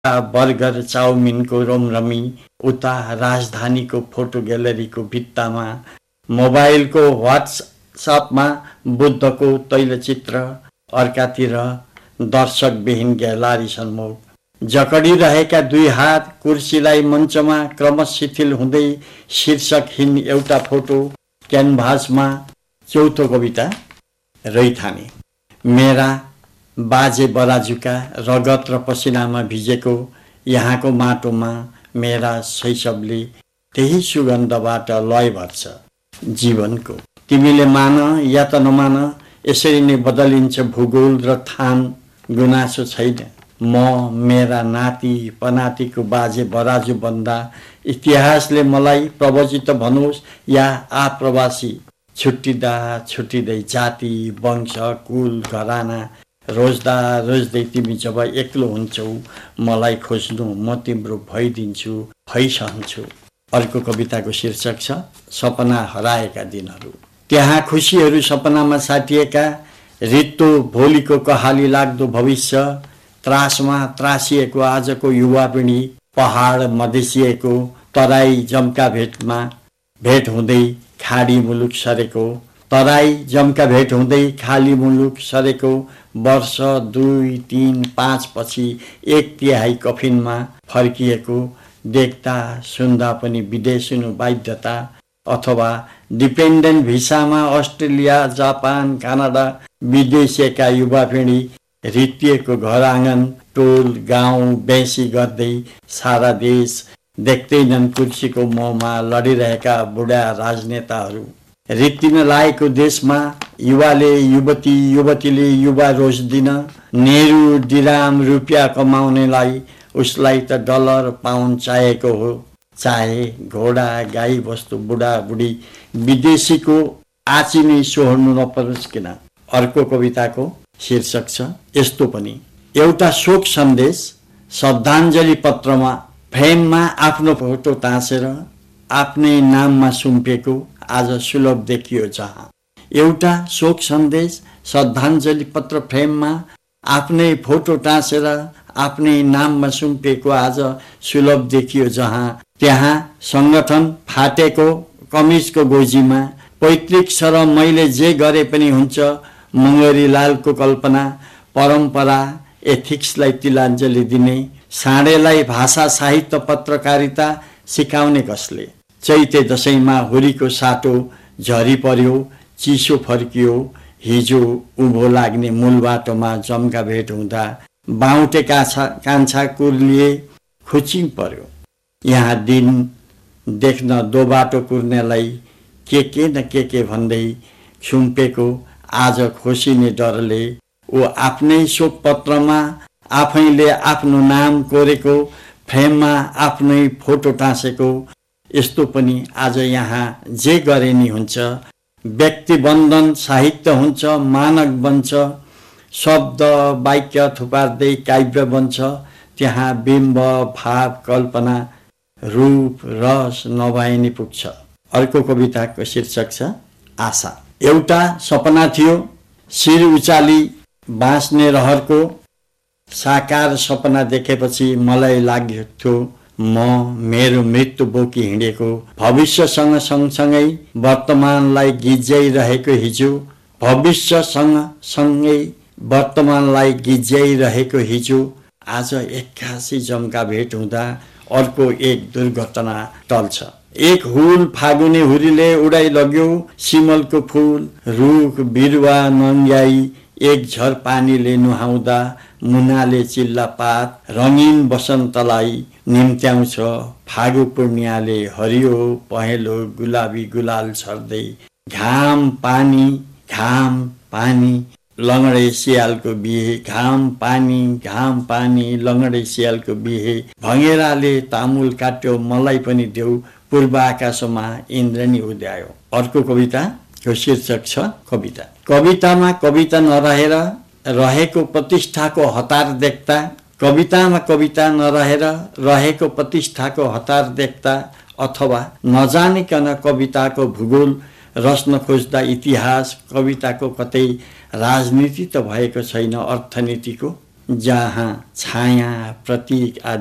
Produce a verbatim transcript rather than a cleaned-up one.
Burger चाउमिनको रोमरमी, उता राजधानीको फोटो ग्यालरीको भित्तामा, मोबाइलको व्हाट्सएपमा बुद्धको तैलचित्र, अर्कातिर दर्शकविहीन ग्यालरी सन्मुख जकडिरहेका दुई हात, कुर्सीलाई मञ्चमा क्रमश शिथिल हुँदै शीर्षकहीन एउटा फोटो क्यानभासमा। चौथो कविता रैथाने। मेरा बाजे बराजुका रगत र पसिनामा भिजेको यहाँको माटोमा मेरा शैशवले त्यही सुगन्धबाट लय भर्छ जीवनको। तिमीले मान या त नमान, यसरी नै बदलिन्छ भूगोल र थान, गुनासो छैन। म मेरा नाति पनातिको बाजे बराजु बन्दा इतिहासले मलाई प्रवचित भनोस् या आप्रवासी, छुट्टिँदा छुट्टिँदै जाति वंश कुल घराना रोज्दा रोज्दै तिमी जब एक्लो हुन्छौ, मलाई खोज्नु म तिम्रो भइदिन्छु, भइसहन्छु। अर्को कविताको शीर्षक छ सपना हराएका दिनहरू। त्यहाँ खुसीहरू सपनामा साटिएका, रित्तो भोलिको कहाली लाग्दो भविष्य, त्रासमा त्रासिएको आजको युवा पिँढी, पहाड मधेसिएको तराई जम्का भेटमा भेट हुँदै खाडी मुलुक सरेको, तराई जम्का भेट हुँदै खाली मुलुक सरेको, वर्ष दुई तीन पाँच पछि एक तिहाई कफिनमा फर्किएको, देख्दा सुन्दा पनि विदेश हुनु बाध्यता, अथवा डिपेन्डेन्ट भिसामा अस्ट्रेलिया जापान कनाडा विदेशिएका युवा पिँढी, रित्तिएको घर आँगन टोल गाउँ बेसी गर्दै सारा देश देख्दैनन् कुर्सीको मोहमा लडिरहेका बुढा राजनेताहरू। रित्तिन लागेको देशमा युवाले युवती युवतीले युवा रोज्दिन, नेहरू डिराम रुपियाँ कमाउनेलाई उसलाई त डलर पाउन्ड चाहिएको हो, चाहे घोडा गाई वस्तु बुढा बुढी विदेशीको आची नै सोहोर्नु नपरोस् किन। अर्को कविताको शीर्षक छ यस्तो पनि। एउटा शोक सन्देश श्रद्धाञ्जली पत्रमा फ्रेममा आफ्नो फोटो टाँसेर आफ्नै नाममा सुम्पिएको आज सुलभ देखियो जहाँ। एउटा शोक सन्देश श्रद्धाञ्जली पत्र फ्रेममा आफ्नै फोटो टाँसेर आफ्नै नाममा सुम्पिएको आज सुलभ देखियो जहाँ। त्यहाँ संगठन फाटेको कमिजको गोजीमा, पैतृक छ र मैले जे गरे पनि हुन्छ, मङ्गरी लालको कल्पना, परम्परा एथिक्सलाई तिलाञ्जली दिने, साँडेलाई भाषा साहित्य पत्रकारिता सिकाउने कसले। चैते दशैंमा हुरीको साटो झरी पर्यो, चिसो फर्कियो, हिजो उभो लाग्ने मूल बाटोमा जम्का भेट हुँदा बाहुटे काछा कान्छा कुर्लिए खुचिङ पर्यो। यहाँ दिन देख्न दो बाटो कुर्नेलाई के के न के के भन्दै सुम्पेको आज खोसिने डरले ऊ आफ्नै शोक पत्रमा आफैले आफ्नो नाम कोरेको, फ्रेममा आफ्नै फोटो टाँसेको। यस्तो पनि आज यहाँ जे गरे नि हुन्छ, व्यक्ति बन्धन साहित्य हुन्छ, मानक बन्छ, शब्द वाक्य थुपार्दै काव्य बन्छ। त्यहाँ बिम्ब भाव कल्पना रूप रस नभए नि पुग्छ। अर्को कविताको शीर्षक छ आशा। एउटा सपना थियो शिर उचाली बाँच्ने रहरको, साकार सपना देखेपछि मलाई लाग्यो थियो म मेरो मृत्यु बोकी हिँडेको। भविष्यसँग सँगसँगै वर्तमानलाई गिज्याइरहेको हिजो, भविष्यसँग सँगै वर्तमानलाई गिज्याइरहेको हिजो। आज एक्कासी जम्का भेट हुँदा अर्को एक दुर्घटना टल्छ। एक हुल फागुने हुरीले उडाइ लग्यो सिमलको फूल, रुख बिरुवा नङ्ग्याई एक झर पानीले नुहाउँदा मुनाले चिल्ला पात, रङ्गीन बसन्तलाई निम्त्याउँछ। फागु पूर्णियाले हरियो पहेँलो गुलाबी गुलाल छर्दै, घाम पानी घाम पानी लङ्गडे सियालको बिहे, घाम पानी घाम पानी लङ्गडे सियालको बिहे। भँगेराले तामुल काट्यो मलाई पनि देऊ, पूर्व आकाशमा इन्द्रनी उद्यायो। अर्को कविताको शीर्षक छ कविता। कवितामा कविता नरहेर रहेको प्रतिष्ठाको हतार देख्दा, कवितामा कविता नरहेर रहेको प्रतिष्ठाको हतार देख्दा, अथवा नजानिकन कविताको भूगोल रच्न खोज्दा इतिहास, कविताको कतै राजनीति त भएको छैन अर्थनीतिको। जहाँ छाया प्रतीक आदि